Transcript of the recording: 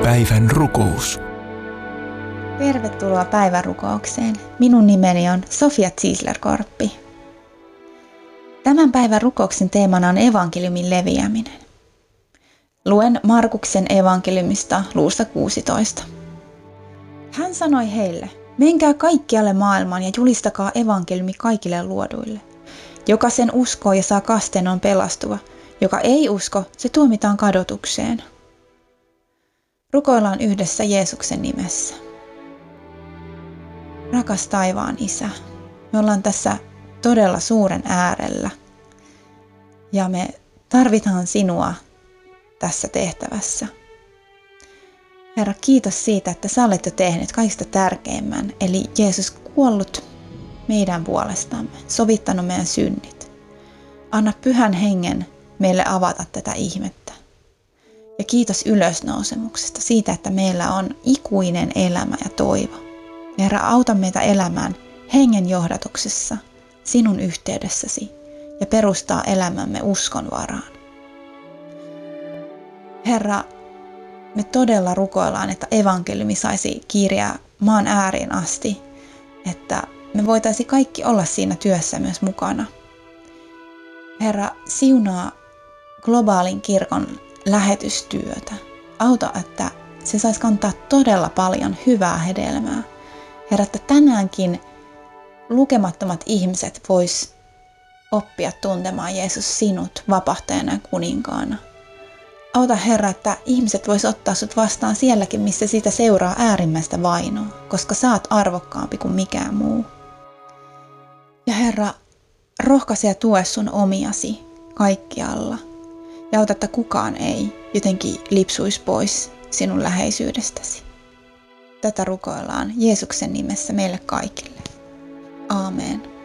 Päivän rukous. Tervetuloa päivän rukoukseen. Minun nimeni on Sofia Ziesler-Korppi. Tämän päivän rukouksen teemana on evankeliumin leviäminen. Luen Markuksen evankeliumista luusta 16. Hän sanoi heille, menkää kaikkialle maailmaan ja julistakaa evankeliumi kaikille luoduille. Joka sen uskoo ja saa kasteen on pelastuva. Joka ei usko, se tuomitaan kadotukseen. Rukoillaan yhdessä Jeesuksen nimessä. Rakas taivaan Isä, me ollaan tässä todella suuren äärellä ja me tarvitaan sinua tässä tehtävässä. Herra, kiitos siitä, että sä olet jo tehnyt kaikista tärkeimmän, eli Jeesus kuollut meidän puolestamme, sovittanut meidän synnit. Anna Pyhän Hengen meille avata tätä ihmettä. Ja kiitos ylösnousemuksesta siitä, että meillä on ikuinen elämä ja toivo. Herra, auta meitä elämään hengen johdatuksessa, sinun yhteydessäsi ja perustaa elämämme uskon varaan. Herra, me todella rukoillaan, että evankeliumi saisi kiiriä maan ääriin asti, että me voitaisiin kaikki olla siinä työssä myös mukana. Herra, siunaa globaalin kirkon lähetystyötä. Auta, että se saisi kantaa todella paljon hyvää hedelmää. Herra, että tänäänkin lukemattomat ihmiset vois oppia tuntemaan Jeesus sinut vapahtajana ja kuninkaana. Auta Herra, että ihmiset vois ottaa sut vastaan sielläkin, missä siitä seuraa äärimmäistä vainoa, koska sä oot arvokkaampi kuin mikään muu. Ja Herra, rohkaise ja tue sun omiasi kaikkialla. Ja auta, että kukaan ei jotenkin lipsuisi pois sinun läheisyydestäsi. Tätä rukoillaan Jeesuksen nimessä meille kaikille. Aamen.